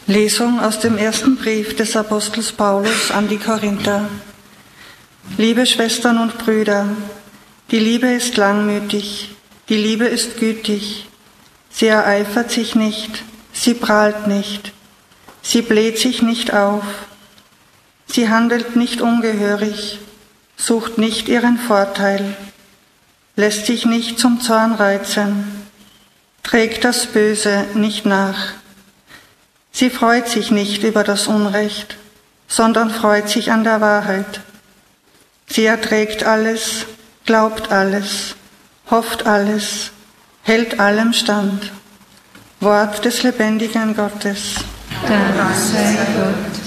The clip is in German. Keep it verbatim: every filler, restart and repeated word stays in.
Lesung aus dem ersten Brief des Apostels Paulus an die Korinther. Liebe Schwestern und Brüder, die Liebe ist langmütig, die Liebe ist gütig, sie ereifert sich nicht, sie prahlt nicht, sie bläht sich nicht auf, sie handelt nicht ungehörig, sucht nicht ihren Vorteil, lässt sich nicht zum Zorn reizen, trägt das Böse nicht nach. Sie freut sich nicht über das Unrecht, sondern freut sich an der Wahrheit. Sie erträgt alles, glaubt alles, hofft alles, hält allem stand. Wort des lebendigen Gottes. Dank sei Gott.